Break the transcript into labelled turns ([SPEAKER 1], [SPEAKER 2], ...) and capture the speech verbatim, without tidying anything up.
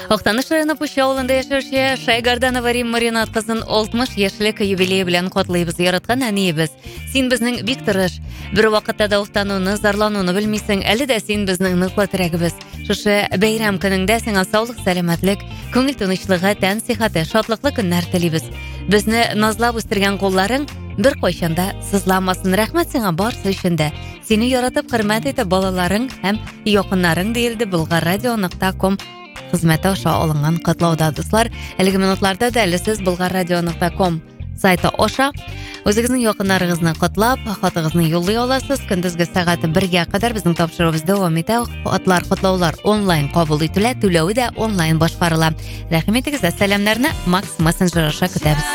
[SPEAKER 1] Октаныш районы Пуща авылында яшәүче Шайгарданова Римма Ринат кызын алтмыш яшьлек юбилей белән котлыйбыз. Яраткан әниебез, син безнең бик тырыш. Бер вакытта да уфтануны, зарлануны белмисең, әле дә син безнең ныклы терәгебез. Шушы бәйрәм көнендә сиңа саулык, сәламәтлек, күңел тынычлыгы, тән сихәте, шатлыклы көннәр телибез. Безне назлап үстергән кулларың бер кайчанда сызламасын. Рәхмәт сиңа барсы өчен дә. Сине яратып, хөрмәт итеп балаларың һәм якыннарың диелде Булгаррадио нокта ком хезмәте аша алынган котлауда. Дуслар, әлеге минутларда да әле сез Булгаррадио нокта ком сайты аша үзегезнең якыннарыгызны котлап, хатыгызны юллый аласыз. Көндезге сәгать бергә кадәр безнең тапшыруыбыз дәвам итә. Атлар, котлаулар онлайн кабул ителә, түләүе дә онлайн башкарыла. Рәхмәт итегез, сәламнарны Макс мессенджер аша көтәбез.